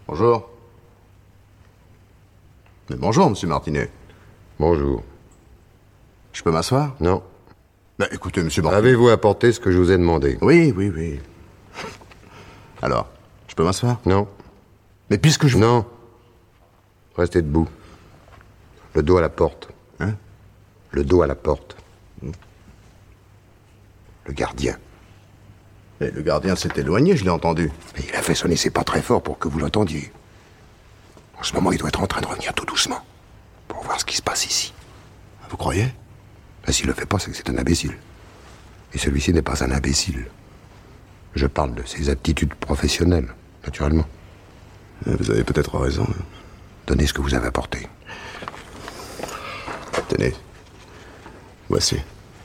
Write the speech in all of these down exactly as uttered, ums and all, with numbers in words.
Bonjour. Mais bonjour, monsieur Martinet. Bonjour. Je peux m'asseoir? Non. Bah, écoutez, monsieur Martinet... Avez-vous apporté ce que je vous ai demandé? Oui, oui, oui. Alors, je peux m'asseoir? Non. Mais puisque je... Non. Restez debout. Le dos à la porte. Hein? Le dos à la porte. Le gardien. Et le gardien s'est éloigné, je l'ai entendu. Mais il a fait sonner ses pas très fort pour que vous l'entendiez. En ce moment, il doit être en train de revenir tout doucement. Pour voir ce qui se passe ici. Vous croyez? Ben, s'il le fait pas, c'est que c'est un imbécile. Et celui-ci n'est pas un imbécile. Je parle de ses aptitudes professionnelles, naturellement. Vous avez peut-être raison. Donnez ce que vous avez apporté. Tenez. Voici.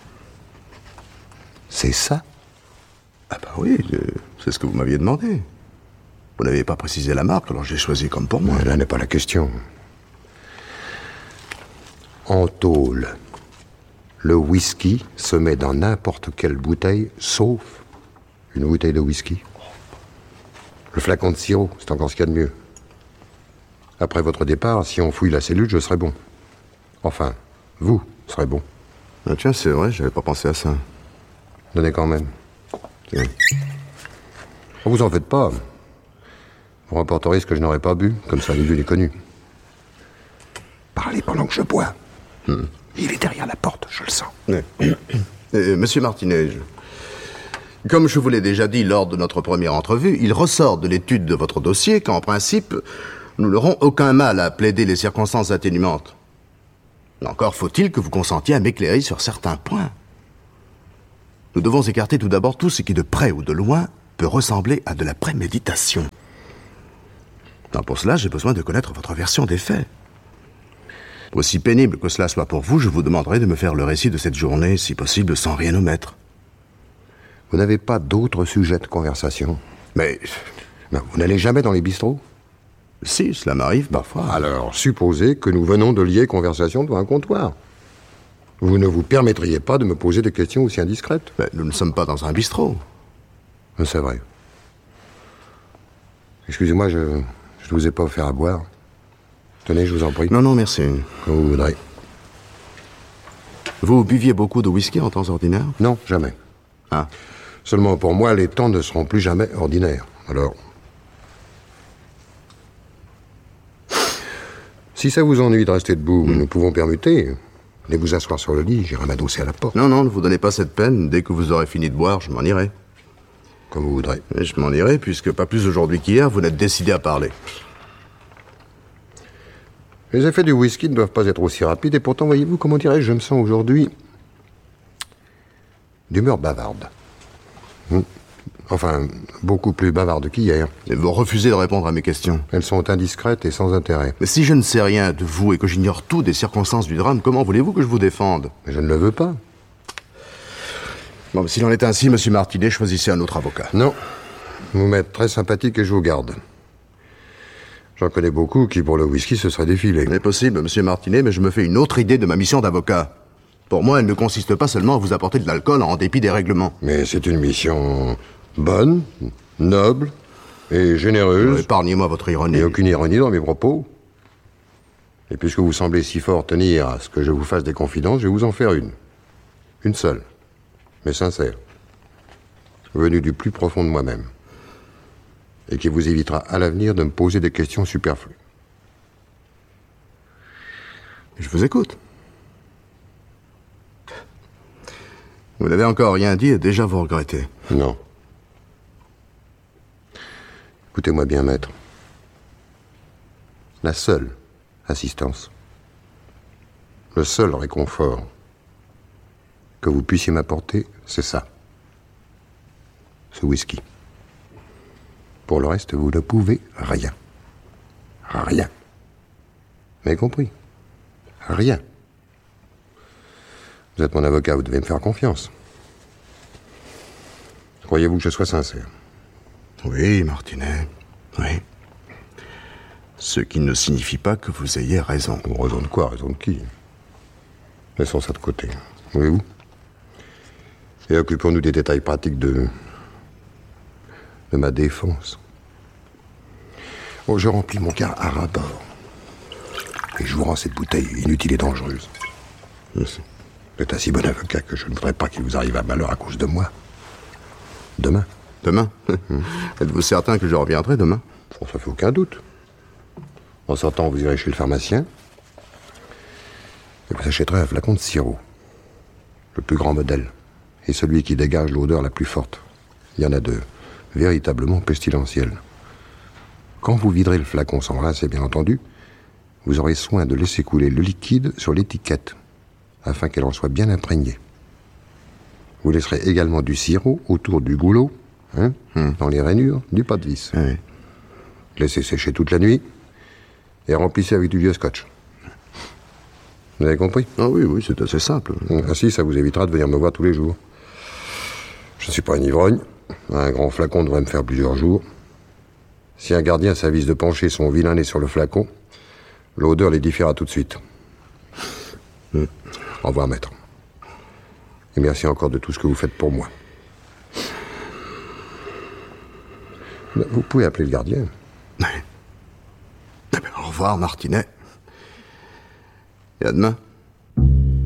C'est ça? Ah bah oui, euh, c'est ce que vous m'aviez demandé. Vous n'aviez pas précisé la marque, alors j'ai choisi comme pour moi. Mais là n'est pas la question. En tôle, le whisky se met dans n'importe quelle bouteille, sauf une bouteille de whisky. Le flacon de sirop, c'est encore ce qu'il y a de mieux. Après votre départ, si on fouille la cellule, je serai bon. Enfin, vous serez bon. Ah tiens, c'est vrai, j'avais pas pensé à ça. Donnez quand même. Tiens. Vous en faites pas. Vous rapporterez ce que je n'aurais pas bu, comme ça les vieux les connus. Parlez pendant que je bois. Hmm. Il est derrière la porte, je le sens. Ouais. Euh, Monsieur Martinet, je... comme je vous l'ai déjà dit lors de notre première entrevue, il ressort de l'étude de votre dossier qu'en principe, nous n'aurons aucun mal à plaider les circonstances atténuantes. Encore faut-il que vous consentiez à m'éclairer sur certains points. Nous devons écarter tout d'abord tout ce qui, de près ou de loin, peut ressembler à de la préméditation. Non, pour cela, j'ai besoin de connaître votre version des faits. Aussi pénible que cela soit pour vous, je vous demanderai de me faire le récit de cette journée, si possible, sans rien omettre. Vous n'avez pas d'autres sujets de conversation? Mais... Non, vous n'allez jamais dans les bistrots? Si, cela m'arrive parfois. Alors, supposez que nous venons de lier conversation devant un comptoir. Vous ne vous permettriez pas de me poser des questions aussi indiscrètes? Mais nous ne sommes pas dans un bistrot. C'est vrai. Excusez-moi, je ne vous ai pas offert à boire. Tenez, je vous en prie. Non, non, merci. Comme vous voudrez. Vous buviez beaucoup de whisky en temps ordinaire? Non, jamais. Ah. Seulement pour moi, les temps ne seront plus jamais ordinaires. Alors... Si ça vous ennuie de rester debout, mmh. nous pouvons permuter. Allez vous asseoir sur le lit, j'irai m'adosser à la porte. Non, non, ne vous donnez pas cette peine. Dès que vous aurez fini de boire, je m'en irai. Comme vous voudrez. Et je m'en irai, puisque pas plus aujourd'hui qu'hier, vous n'êtes décidé à parler. Les effets du whisky ne doivent pas être aussi rapides, et pourtant, voyez-vous, comment dirais-je, je me sens aujourd'hui d'humeur bavarde. Hum. Enfin, beaucoup plus bavarde qu'hier. Et vous refusez de répondre à mes questions. Elles sont indiscrètes et sans intérêt. Mais si je ne sais rien de vous et que j'ignore tout des circonstances du drame, comment voulez-vous que je vous défende? Mais je ne le veux pas. Bon, mais s'il en est ainsi, monsieur Martinet, choisissez un autre avocat. Non. Vous m'êtes très sympathique et je vous garde. J'en connais beaucoup qui, pour le whisky, se seraient défilés. C'est possible, monsieur Martinet, mais je me fais une autre idée de ma mission d'avocat. Pour moi, elle ne consiste pas seulement à vous apporter de l'alcool en dépit des règlements. Mais c'est une mission bonne, noble et généreuse. Épargnez-moi votre ironie. Il n'y a aucune ironie dans mes propos. Et puisque vous semblez si fort tenir à ce que je vous fasse des confidences, je vais vous en faire une. Une seule, mais sincère. Venue du plus profond de moi-même. Et qui vous évitera à l'avenir de me poser des questions superflues. Je vous écoute. Vous n'avez encore rien dit et déjà vous regrettez. Non. Écoutez-moi bien, maître. La seule assistance, le seul réconfort que vous puissiez m'apporter, c'est ça. Ce whisky. Pour le reste, vous ne pouvez rien. Rien. Vous m'avez compris? Rien. Vous êtes mon avocat, vous devez me faire confiance. Croyez-vous que je sois sincère? Oui, Martinet, oui. Ce qui ne signifie pas que vous ayez raison. Raison de quoi? Raison de qui? Laissons ça de côté, voyez-vous? Et occupons-nous des détails pratiques de... de ma défense. Oh, je remplis mon quart à ras bord. Et je vous rends cette bouteille inutile et dangereuse. Vous êtes un si bon avocat que je ne voudrais pas qu'il vous arrive un malheur à cause de moi. Demain. Demain hum. Êtes-vous certain que je reviendrai demain? Oh, ça fait aucun doute. En sortant, vous irez chez le pharmacien et vous achèterez un flacon de sirop. Le plus grand modèle. Et celui qui dégage l'odeur la plus forte. Il y en a deux. Véritablement pestilentiels. Quand vous viderez le flacon sans rincer, bien entendu, vous aurez soin de laisser couler le liquide sur l'étiquette, afin qu'elle en soit bien imprégnée. Vous laisserez également du sirop autour du goulot, hein, hum. dans les rainures du pas de vis. Oui. Laissez sécher toute la nuit et remplissez avec du vieux scotch. Vous avez compris? Ah oui, oui, c'est assez simple. Ainsi, ça vous évitera de venir me voir tous les jours. Je ne suis pas un ivrogne. Un grand flacon devrait me faire plusieurs jours. Si un gardien s'avise de pencher son vilain nez sur le flacon, l'odeur l'édifiera tout de suite. Mmh. Au revoir, maître. Et merci encore de tout ce que vous faites pour moi. Vous pouvez appeler le gardien. Oui. Eh bien, au revoir, Martinet. Et à demain.